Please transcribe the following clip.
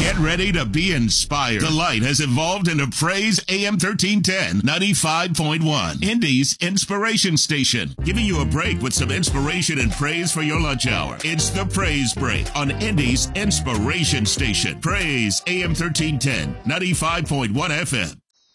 Get ready to be inspired. The Light has evolved into Praise AM 1310, 95.1, Indy's Inspiration Station, giving you a break with some inspiration and praise for your lunch hour. It's the Praise Break on Indy's Inspiration Station. Praise AM 1310, 95.1 FM.